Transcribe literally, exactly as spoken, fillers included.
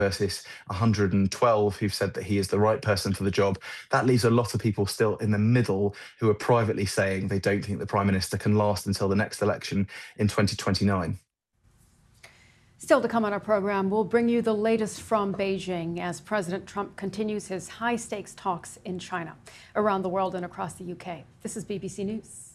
versus one hundred twelve who've said that he is the right person for the job. That leaves a lot of people still in the middle who are privately saying they don't think the Prime Minister can last until the next election in twenty twenty-nine. Still to come on our program, we'll bring you the latest from Beijing as President Trump continues his high-stakes talks in China, around the world and across the U K. This is B B C News.